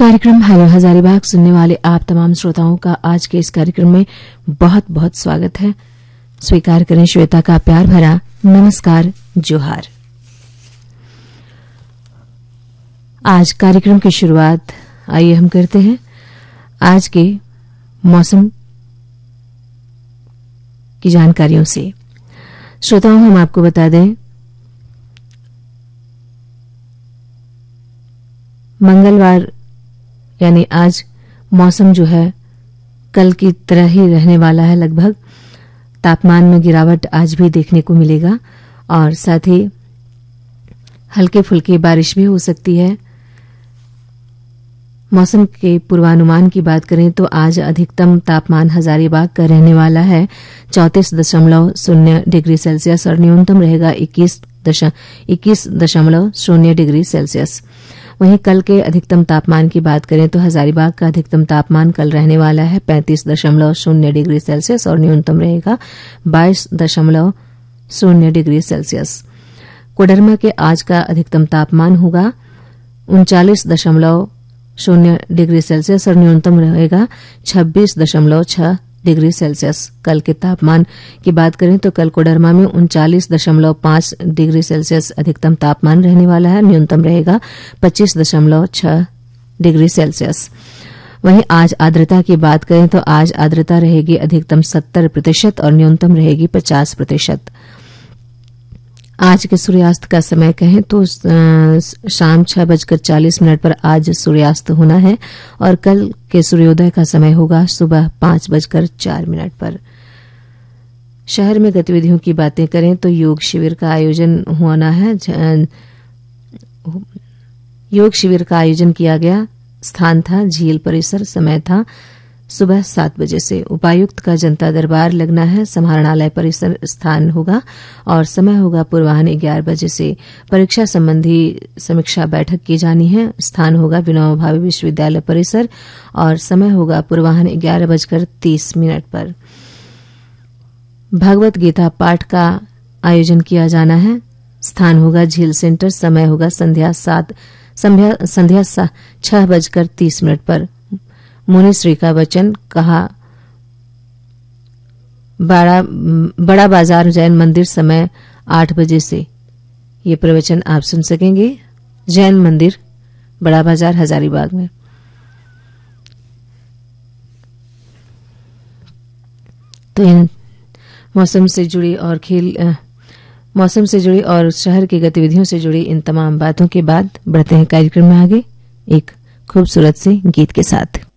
कार्यक्रम हेलो हजारीबाग सुनने वाले आप तमाम श्रोताओं का आज के इस कार्यक्रम में बहुत बहुत स्वागत है। स्वीकार करें श्वेता का प्यार भरा नमस्कार, जोहार। आज कार्यक्रम की शुरुआत आइए हम करते हैं आज के मौसम की जानकारियों से। श्रोताओं, हम आपको बता दें मंगलवार यानी आज मौसम जो है कल की तरह ही रहने वाला है। लगभग तापमान में गिरावट आज भी देखने को मिलेगा और साथ ही हल्के फुल्के बारिश भी हो सकती है। मौसम के पूर्वानुमान की बात करें तो आज अधिकतम तापमान हजारीबाग का रहने वाला है 34.0 डिग्री सेल्सियस और न्यूनतम रहेगा 21.0 डिग्री सेल्सियस। वहीं कल के अधिकतम तापमान की बात करें तो हजारीबाग का अधिकतम तापमान कल रहने वाला है 35.0 डिग्री सेल्सियस और न्यूनतम रहेगा 22.0 डिग्री सेल्सियस। कोडरमा के आज का अधिकतम तापमान होगा 39.0 डिग्री सेल्सियस और न्यूनतम रहेगा 26.6 डिग्री सेल्सियस। कल के तापमान की बात करें तो कल कोडरमा में 39.5 डिग्री सेल्सियस अधिकतम तापमान रहने वाला है, न्यूनतम रहेगा 25.6 डिग्री सेल्सियस। वहीं आज आर्द्रता की बात करें तो आज आर्द्रता रहेगी अधिकतम 70% और न्यूनतम रहेगी 50%। आज के सूर्यास्त का समय कहें तो शाम 6:40 पर आज सूर्यास्त होना है और कल के सूर्योदय का समय होगा सुबह 5:04 पर। शहर में गतिविधियों की बातें करें तो योग शिविर का आयोजन होना है। योग शिविर का आयोजन किया गया। स्थान था झील परिसर, समय था सुबह 7 बजे से। उपायुक्त का जनता दरबार लगना है, समाहरणालय परिसर स्थान होगा और समय होगा पूर्वाह्न 11 बजे से। परीक्षा संबंधी समीक्षा बैठक की जानी है। स्थान होगा विनोबा भावे विश्वविद्यालय परिसर और समय होगा पूर्वाह्न 11:30 पर। भगवत गीता पाठ का आयोजन किया जाना है। स्थान होगा झील सेंटर, समय होगा संध्या 6:30 पर। मुनिश्री का वचन कहा बड़ा बाजार जैन मंदिर, समय 8 बजे से। ये प्रवचन आप सुन सकेंगे जैन मंदिर बड़ा बाजार हजारीबाग में। तो इन मौसम से जुड़ी और शहर की गतिविधियों से जुड़ी इन तमाम बातों के बाद बढ़ते हैं कार्यक्रम में आगे एक खूबसूरत से गीत के साथ।